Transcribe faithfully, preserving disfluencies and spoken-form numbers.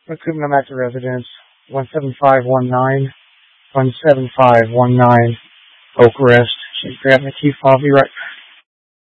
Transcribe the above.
Recruitment, I'm at the residence, one seven five one nine, one seven five one nine, Oak Rest. Should grab my key fob, I'll be right